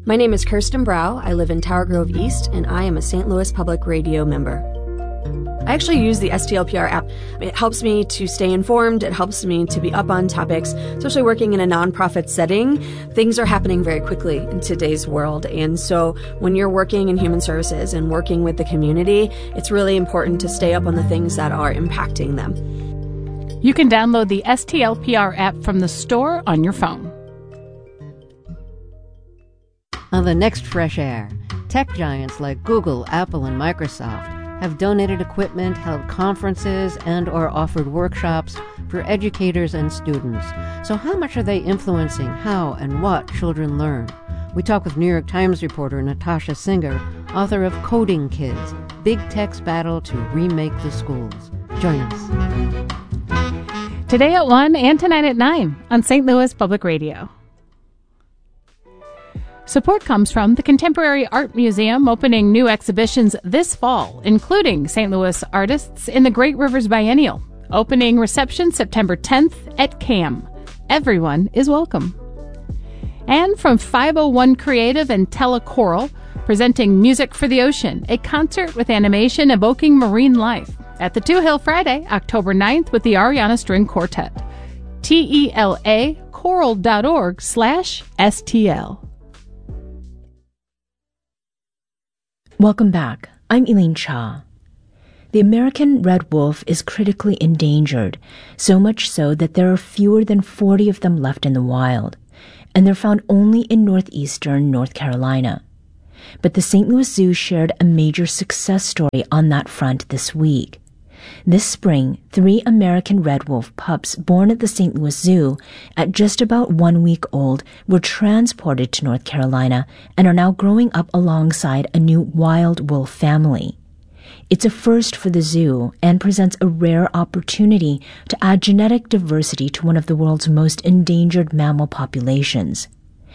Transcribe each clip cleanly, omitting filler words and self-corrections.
My name is Kirsten Brow. I live in Tower Grove East, and I am a St. Louis Public Radio member. I actually use the STLPR app. It helps me to stay informed. It helps me to be up on topics, especially working in a nonprofit setting. Things are happening very quickly in today's world. And so when you're working in human services and working with the community, it's really important to stay up on the things that are impacting them. You can download the STLPR app from the store on your phone. On the next Fresh Air, tech giants like Google, Apple, and Microsoft have donated equipment, held conferences, and or offered workshops for educators and students. So how much are they influencing how and what children learn? We talk with New York Times reporter Natasha Singer, author of Coding Kids, Big Tech's Battle to Remake the Schools. Join us. Today at 1 and tonight at 9 on St. Louis Public Radio. Support comes from the Contemporary Art Museum, opening new exhibitions this fall, including St. Louis artists in the Great Rivers Biennial. Opening reception September 10th at CAM. Everyone is welcome. And from 501 Creative and Telechoral, presenting Music for the Ocean, a concert with animation evoking marine life, at the Two Hill Friday, October 9th with the Ariana String Quartet. TELAchoral.org/STL. Welcome back. I'm Elaine Cha. The American red wolf is critically endangered, so much so that there are fewer than 40 of them left in the wild, and they're found only in northeastern North Carolina. But the St. Louis Zoo shared a major success story on that front this week. This spring, 3 American red wolf pups born at the St. Louis Zoo at just about 1 week old were transported to North Carolina and are now growing up alongside a new wild wolf family. It's a first for the zoo and presents a rare opportunity to add genetic diversity to one of the world's most endangered mammal populations.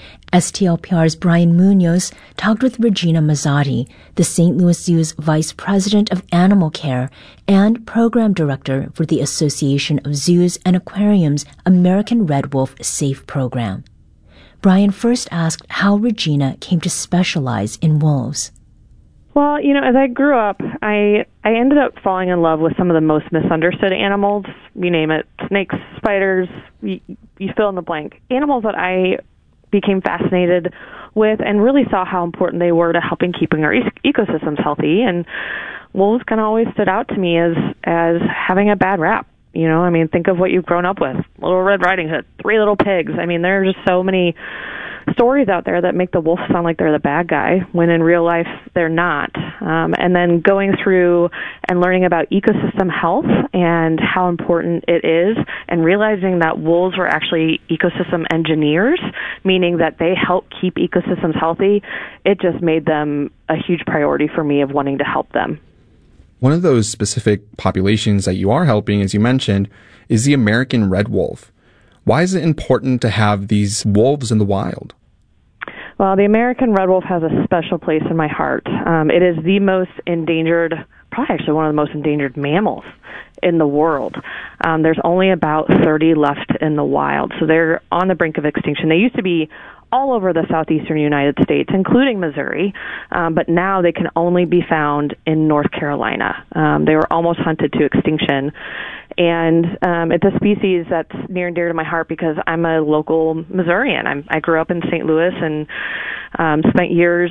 STLPR's Brian Munoz talked with Regina Mazzotti, the St. Louis Zoo's Vice President of Animal Care and Program Director for the Association of Zoos and Aquariums American Red Wolf SAFE program. Brian first asked how Regina came to specialize in wolves. Well, as I grew up, I ended up falling in love with some of the most misunderstood animals. You name it, snakes, spiders, you fill in the blank. Animals that I became fascinated with and really saw how important they were to helping keeping our ecosystems healthy. And wolves kind of always stood out to me as having a bad rap. Think of what you've grown up with. Little Red Riding Hood, 3 Little Pigs. There are just so many stories out there that make the wolf sound like they're the bad guy, when in real life they're not. And then going through and learning about ecosystem health and how important it is, and realizing that wolves were actually ecosystem engineers, meaning that they help keep ecosystems healthy, it just made them a huge priority for me of wanting to help them. One of those specific populations that you are helping, as you mentioned, is the American red wolf. Why is it important to have these wolves in the wild? Well, the American red wolf has a special place in my heart. It is the most endangered, probably actually one of the most endangered mammals in the world. There's only about 30 left in the wild, so they're on the brink of extinction. They used to be all over the southeastern United States, including Missouri, but now they can only be found in North Carolina. They were almost hunted to extinction. And it's a species that's near and dear to my heart because I'm a local Missourian. I grew up in St. Louis and spent years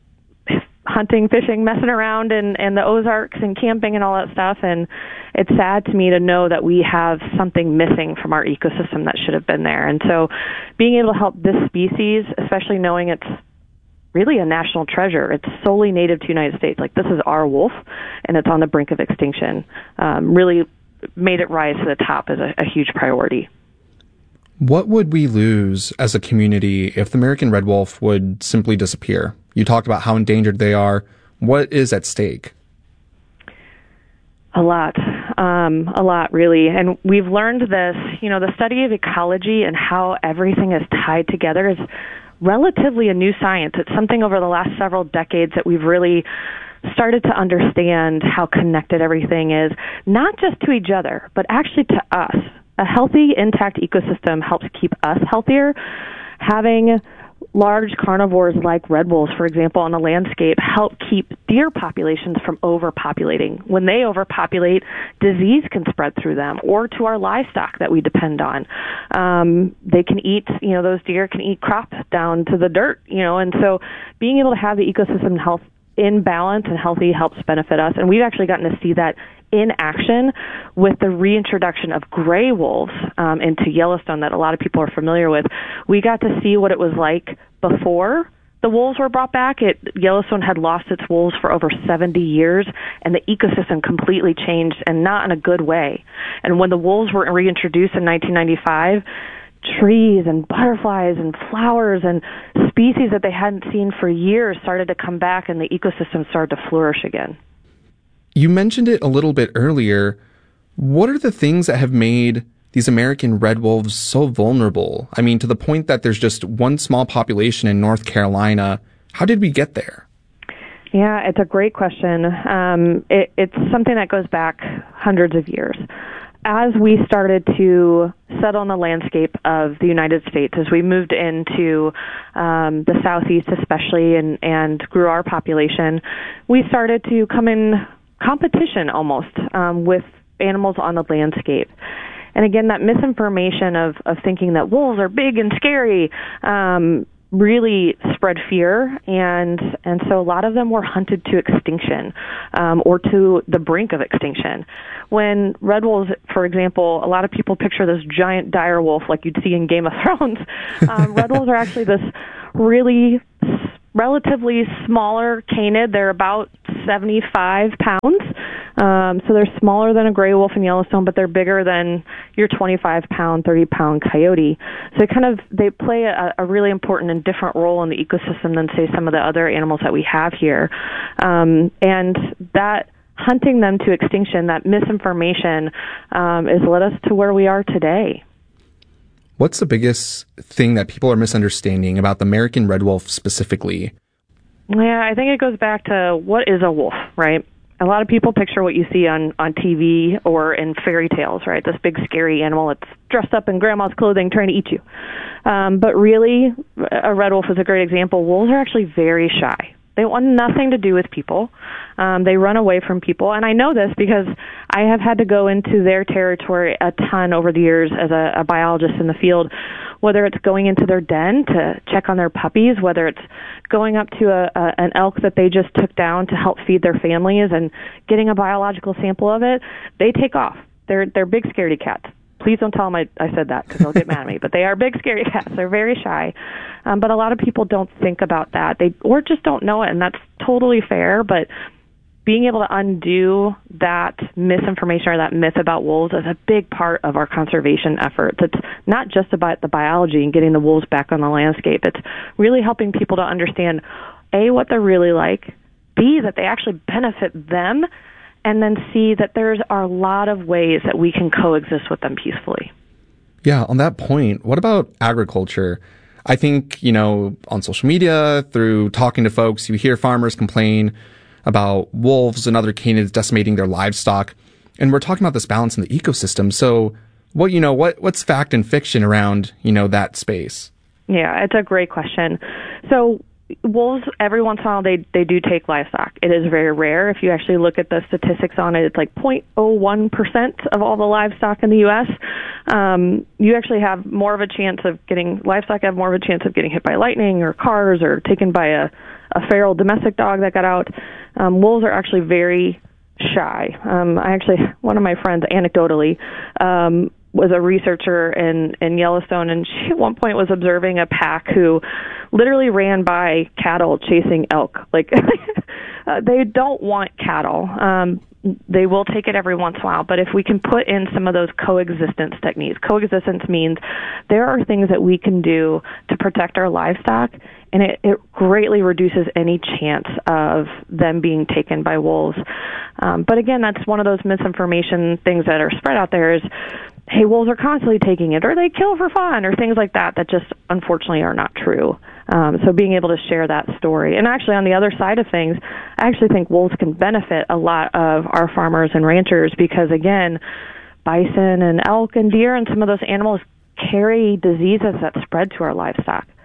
hunting, fishing, messing around in the Ozarks and camping and all that stuff. And it's sad to me to know that we have something missing from our ecosystem that should have been there. And so being able to help this species, especially knowing it's really a national treasure, it's solely native to the United States. Like, this is our wolf, and it's on the brink of extinction, really made it rise to the top as a huge priority. What would we lose as a community if the American red wolf would simply disappear? You talked about how endangered they are. What is at stake? A lot, really. And we've learned this, the study of ecology and how everything is tied together is relatively a new science. It's something over the last several decades that we've really started to understand how connected everything is, not just to each other, but actually to us. A healthy, intact ecosystem helps keep us healthier. Having large carnivores like red wolves, for example, on the landscape help keep deer populations from overpopulating. When they overpopulate, disease can spread through them or to our livestock that we depend on. They can eat, those deer can eat crop down to the dirt, and so being able to have the ecosystem health in balance and healthy helps benefit us. And we've actually gotten to see that in action with the reintroduction of gray wolves into Yellowstone that a lot of people are familiar with. We got to see what it was like before the wolves were brought back. Yellowstone had lost its wolves for over 70 years, and the ecosystem completely changed, and not in a good way. And when the wolves were reintroduced in 1995, trees and butterflies and flowers and species that they hadn't seen for years started to come back, and the ecosystem started to flourish again. You mentioned it a little bit earlier. What are the things that have made these American red wolves so vulnerable? I mean, to the point that there's just one small population in North Carolina. How did we get there? Yeah, it's a great question. It's something that goes back hundreds of years. As we started to settle on the landscape of the United States, as we moved into the Southeast especially and grew our population, we started to come in competition almost with animals on the landscape. And again, that misinformation of thinking that wolves are big and scary really spread fear, and so a lot of them were hunted to extinction or to the brink of extinction. When red wolves, for example, a lot of people picture this giant dire wolf like you'd see in Game of Thrones. Red wolves are actually this really relatively smaller canid. They're about 75 pounds. So they're smaller than a gray wolf in Yellowstone, but they're bigger than your 25-pound, 30-pound coyote. So they play a really important and different role in the ecosystem than, say, some of the other animals that we have here. And that hunting them to extinction, that misinformation, has led us to where we are today. What's the biggest thing that people are misunderstanding about the American red wolf specifically? Yeah, I think it goes back to what is a wolf, right? A lot of people picture what you see on TV or in fairy tales, right? This big scary animal that's dressed up in grandma's clothing trying to eat you. But really, a red wolf is a great example. Wolves are actually very shy. They want nothing to do with people. They run away from people. And I know this because I have had to go into their territory a ton over the years as a biologist in the field, whether it's going into their den to check on their puppies, whether it's going up to an elk that they just took down to help feed their families and getting a biological sample of it. They take off. They're big scaredy cats. Please don't tell them I said that because they'll get mad at me. But they are big, scary cats. They're very shy. But a lot of people don't think about that. Or just don't know it, and that's totally fair. But being able to undo that misinformation or that myth about wolves is a big part of our conservation efforts. It's not just about the biology and getting the wolves back on the landscape. It's really helping people to understand, A, what they're really like, B, that they actually benefit them, and then see that there's a lot of ways that we can coexist with them peacefully. Yeah, on that point, what about agriculture? I think, on social media, through talking to folks, you hear farmers complain about wolves and other canids decimating their livestock. And we're talking about this balance in the ecosystem. So what's fact and fiction around, that space? Yeah, it's a great question. So wolves, every once in a while, they do take livestock. It is very rare. If you actually look at the statistics on it, it's like 0.01% of all the livestock in the U.S. You actually have more of a chance of getting hit by lightning or cars or taken by a feral domestic dog that got out. Wolves are actually very shy. One of my friends, anecdotally, was a researcher in Yellowstone, and she at one point was observing a pack who literally ran by cattle chasing elk. Like, they don't want cattle. They will take it every once in a while, but if we can put in some of those coexistence techniques, coexistence means there are things that we can do to protect our livestock, and it greatly reduces any chance of them being taken by wolves. But again, that's one of those misinformation things that are spread out there is, hey, wolves are constantly taking it, or they kill for fun, or things like that just unfortunately are not true. So being able to share that story. And actually on the other side of things, I actually think wolves can benefit a lot of our farmers and ranchers because, again, bison and elk and deer and some of those animals carry diseases that spread to our livestock.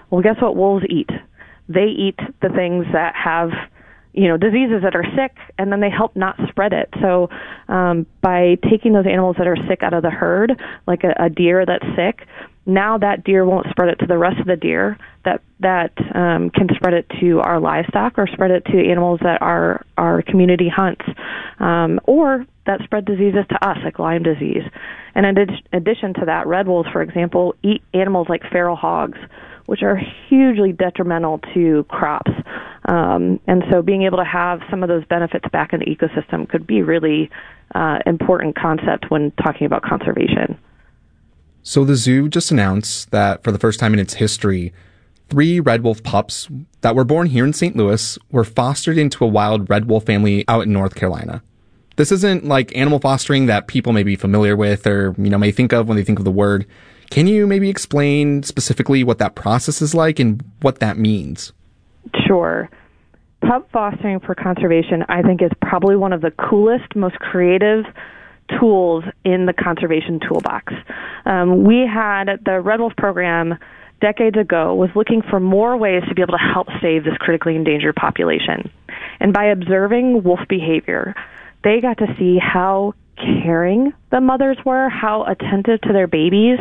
Well, guess what wolves eat? They eat the things that have, diseases that are sick, and then they help not spread it. So by taking those animals that are sick out of the herd, like a deer that's sick, now that deer won't spread it to the rest of the deer that can spread it to our livestock or spread it to animals that are our community hunts, or that spread diseases to us, like Lyme disease. And in addition to that, red wolves, for example, eat animals like feral hogs, which are hugely detrimental to crops. And so being able to have some of those benefits back in the ecosystem could be really important concept when talking about conservation. So the zoo just announced that for the first time in its history, 3 red wolf pups that were born here in St. Louis were fostered into a wild red wolf family out in North Carolina. This isn't like animal fostering that people may be familiar with or, may think of when they think of the word. Can you maybe explain specifically what that process is like and what that means? Sure. Pup fostering for conservation, I think, is probably one of the coolest, most creative tools in the conservation toolbox. We had the Red Wolf program decades ago was looking for more ways to be able to help save this critically endangered population. And by observing wolf behavior, they got to see how caring the mothers were, how attentive to their babies,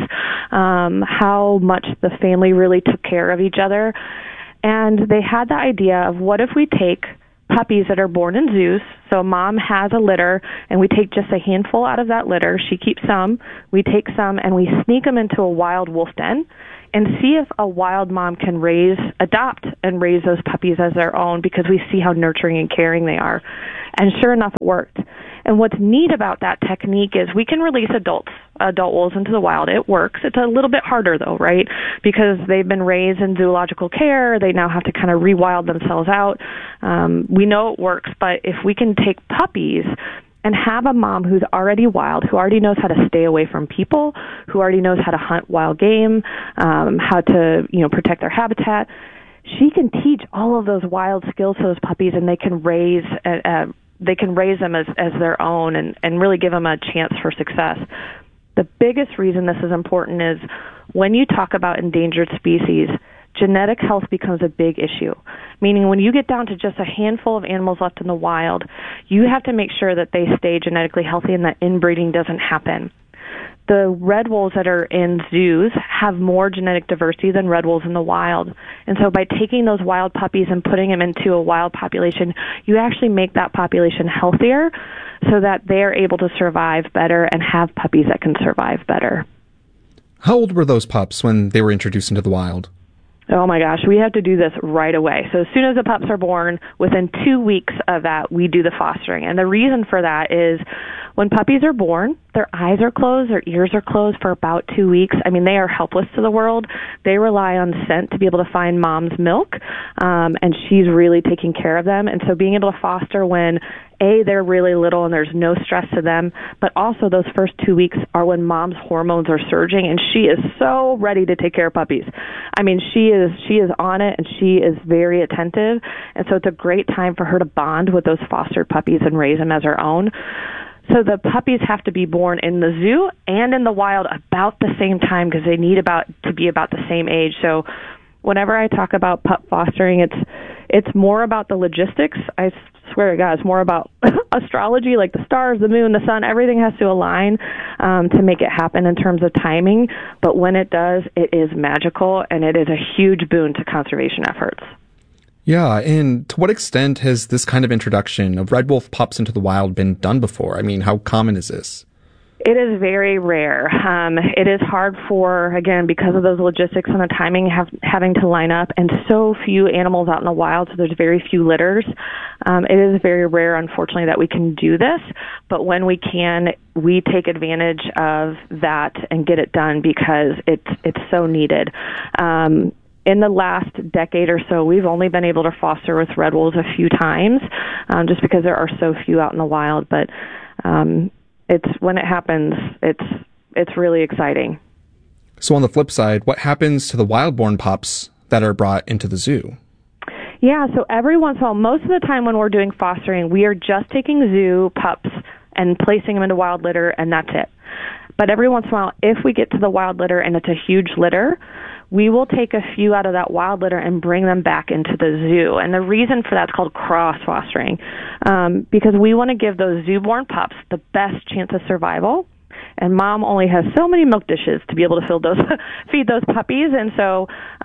how much the family really took care of each other. And they had the idea of, what if we take puppies that are born in zoos, so mom has a litter, and we take just a handful out of that litter, she keeps some, we take some, and we sneak them into a wild wolf den, and see if a wild mom can adopt and raise those puppies as their own, because we see how nurturing and caring they are. And sure enough, it worked. And what's neat about that technique is we can release adult wolves into the wild. It works. It's a little bit harder, though, right? Because they've been raised in zoological care. They now have to kind of rewild themselves out. We know it works, but if we can take puppies and have a mom who's already wild, who already knows how to stay away from people, who already knows how to hunt wild game, how to protect their habitat, she can teach all of those wild skills to those puppies, and they can raise them as their own and really give them a chance for success. The biggest reason this is important is when you talk about endangered species, genetic health becomes a big issue. Meaning when you get down to just a handful of animals left in the wild, you have to make sure that they stay genetically healthy and that inbreeding doesn't happen. The red wolves that are in zoos have more genetic diversity than red wolves in the wild. And so by taking those wild puppies and putting them into a wild population, you actually make that population healthier so that they're able to survive better and have puppies that can survive better. How old were those pups when they were introduced into the wild? Oh my gosh, we have to do this right away. So as soon as the pups are born, within 2 weeks of that, we do the fostering. And the reason for that is when puppies are born, their eyes are closed, their ears are closed for about 2 weeks. I mean, they are helpless to the world. They rely on scent to be able to find mom's milk, and she's really taking care of them. And so being able to foster when they're really little and there's no stress to them, but also those first 2 weeks are when mom's hormones are surging and she is so ready to take care of puppies. I mean, she is on it and she is very attentive. And so it's a great time for her to bond with those fostered puppies and raise them as her own. So the puppies have to be born in the zoo and in the wild about the same time because they need to be about the same age. So whenever I talk about pup fostering, it's more about the logistics. I swear to God, it's more about astrology, like the stars, the moon, the sun. Everything has to align to make it happen in terms of timing. But when it does, it is magical, and it is a huge boon to conservation efforts. Yeah, and to what extent has this kind of introduction of red wolf pups into the wild been done before? I mean, how common is this? It is very rare. It is hard because of those logistics and the timing having to line up, and so few animals out in the wild, so there's very few litters. It is very rare, unfortunately, that we can do this, but when we can, we take advantage of that and get it done because it's so needed. In the last decade or so, we've only been able to foster with red wolves a few times, just because there are so few out in the wild, but when it happens, it's really exciting. So on the flip side, what happens to the wild-born pups that are brought into the zoo? Yeah, so every once in a while, most of the time when we're doing fostering, we are just taking zoo pups and placing them into wild litter, and that's it. But every once in a while, if we get to the wild litter and it's a huge litter, we will take a few out of that wild litter and bring them back into the zoo. And the reason for that's called cross-fostering, because we want to give those zoo-born pups the best chance of survival. And mom only has so many milk dishes to be able to feed those puppies. And so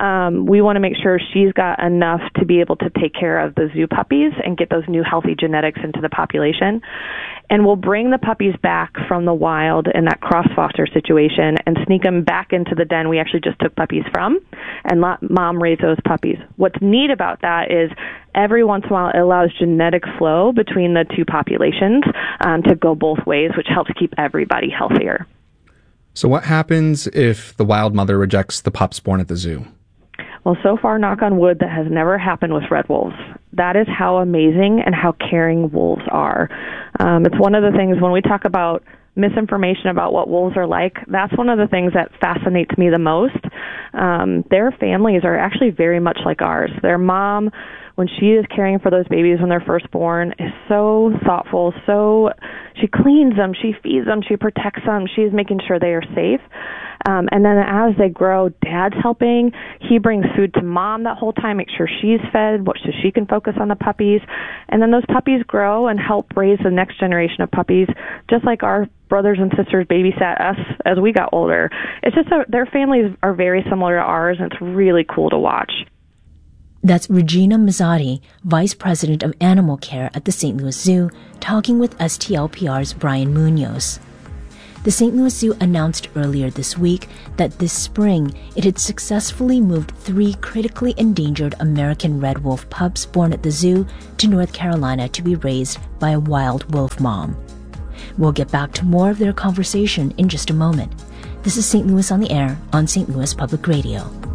we want to make sure she's got enough to be able to take care of the zoo puppies and get those new healthy genetics into the population. And we'll bring the puppies back from the wild in that cross-foster situation and sneak them back into the den we actually just took puppies from and let mom raise those puppies. What's neat about that is every once in a while it allows genetic flow between the two populations to go both ways, which helps keep everybody healthier. So what happens if the wild mother rejects the pups born at the zoo? Well, so far, knock on wood, that has never happened with red wolves. That is how amazing and how caring wolves are. It's one of the things when we talk about misinformation about what wolves are like, that's one of the things that fascinates me the most. Their families are actually very much like ours. Their mom, when she is caring for those babies when they're first born, is so thoughtful, she cleans them, she feeds them, she protects them, she's making sure they are safe. And then as they grow, dad's helping. He brings food to mom that whole time, make sure she's fed, so she can focus on the puppies. And then those puppies grow and help raise the next generation of puppies, just like our brothers and sisters babysat us as we got older. It's just their families are very similar to ours, and it's really cool to watch. That's Regina Mazzotti, Vice President of Animal Care at the St. Louis Zoo, talking with STLPR's Brian Munoz. The St. Louis Zoo announced earlier this week that this spring it had successfully moved 3 critically endangered American red wolf pups born at the zoo to North Carolina to be raised by a wild wolf mom. We'll get back to more of their conversation in just a moment. This is St. Louis on the Air on St. Louis Public Radio.